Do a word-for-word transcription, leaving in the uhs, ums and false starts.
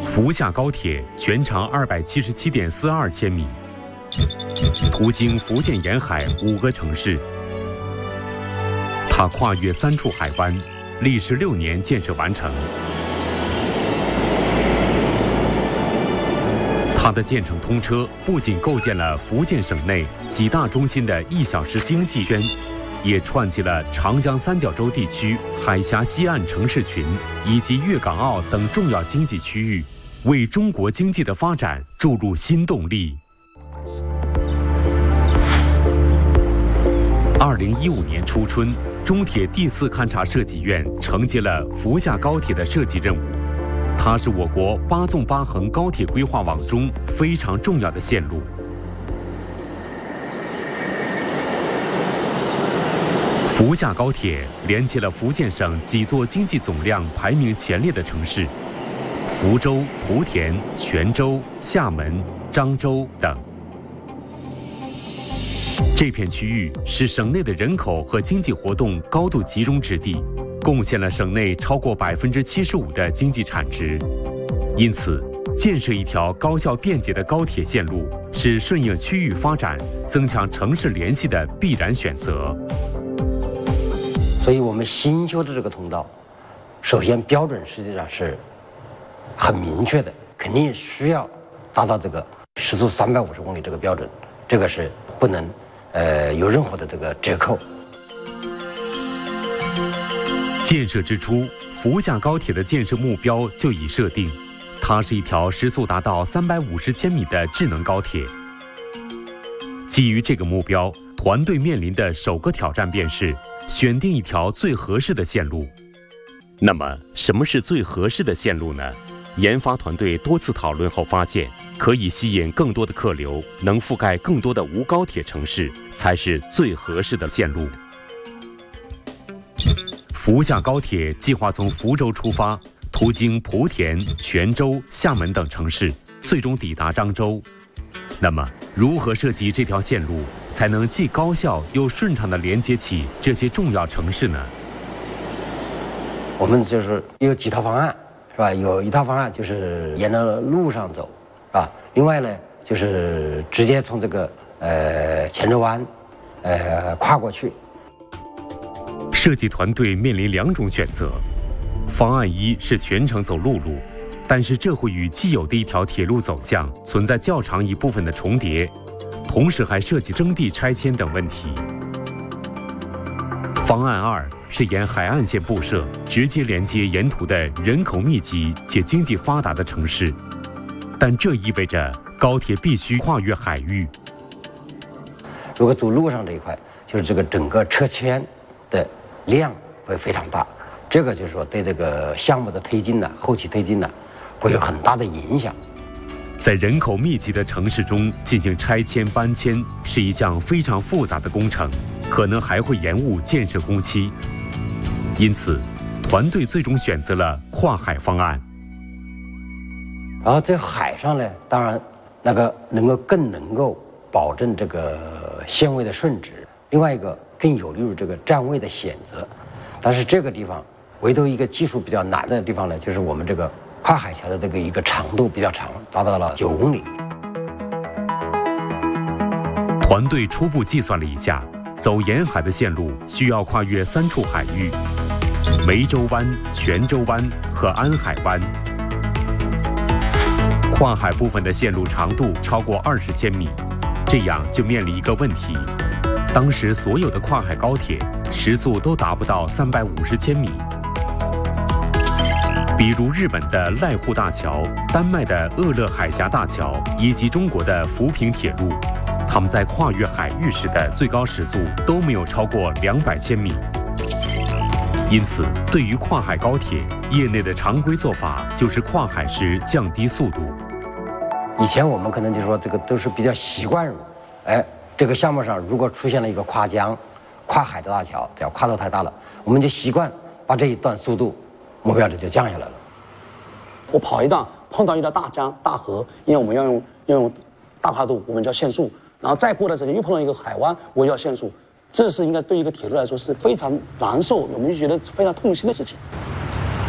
福厦高铁全长二百七十七点四二千米，途经福建沿海五个城市。它跨越三处海湾，历时六年建设完成。它的建成通车不仅构建了福建省内几大中心的一小时经济圈，也串起了长江三角洲地区海峡西岸城市群以及粤港澳等重要经济区域，为中国经济的发展注入新动力。二零一五年初春，中铁第四勘察设计院承接了福厦高铁的设计任务。它是我国八纵八横高铁规划网中非常重要的线路。福厦高铁连接了福建省几座经济总量排名前列的城市：福州、莆田、泉州、厦门、漳州等。这片区域是省内的人口和经济活动高度集中之地，贡献了省内超过百分之七十五的经济产值。因此，建设一条高效便捷的高铁线路是顺应区域发展、增强城市联系的必然选择。 所以我们新修的这个通道，首先标准实际上是很明确的，肯定需要达到这个时速三百五十公里这个标准，这个是不能呃有任何的这个折扣。 建设之初，福厦高铁的建设目标就已设定，它是一条时速达到三百五十千米的智能高铁。基于这个目标，团队面临的首个挑战便是选定一条最合适的线路。那么，什么是最合适的线路呢？研发团队多次讨论后发现，可以吸引更多的客流，能覆盖更多的无高铁城市，才是最合适的线路。福厦高铁计划从福州出发，途经莆田、泉州、厦门等城市，最终抵达漳州。那么，如何设计这条线路，才能既高效又顺畅地连接起这些重要城市呢？ 我们就是有几套方案，是吧？有一套方案就是沿着路上走，是吧？另外呢，就是直接从这个呃泉州湾，呃跨过去。 设计团队面临两种选择，方案一是全程走陆路，但是这会与既有的一条铁路走向存在较长一部分的重叠，同时还涉及征地拆迁等问题。方案二是沿海岸线布设，直接连接沿途的人口密集且经济发达的城市，但这意味着高铁必须跨越海域。 如果走路上这一块，就是这个整个车迁的量会非常大，这个就是说对这个项目的推进呢，后期推进呢，会有很大的影响。 在人口密集的城市中进行拆迁搬迁是一项非常复杂的工程，可能还会延误建设工期。因此，团队最终选择了跨海方案。 然后在海上呢，当然那个能够更能够保证这个线位的顺直，另外一个更有利于这个站位的选择。但是这个地方唯独一个技术比较难的地方呢，就是我们这个跨海桥的这个一个长度比较长，达到了九公里。 团队初步计算了一下，走沿海的线路需要跨越三处海域：湄洲湾、泉州湾和安海湾。跨海部分的线路长度超过二十千米，这样就面临一个问题：当时所有的跨海高铁时速都达不到三百五十千米。比如日本的濑户大桥、丹麦的鄂勒海峡大桥以及中国的福平铁路，他们在跨越海域时的最高时速都没有超过两百千米。因此，对于跨海高铁，业内的常规做法就是跨海时降低速度。 以前我们可能就是说这个都是比较习惯于，哎，这个项目上如果出现了一个跨江、跨海的大桥，只要跨度太大了，我们就习惯把这一段速度目标值就降下来了。 我跑一趟碰到一条大江大河，因为我们要用要用大跨度，我们叫限速，然后再过了这里又碰到一个海湾，我要限速，这是应该对一个铁路来说是非常难受，我们就觉得非常痛心的事情。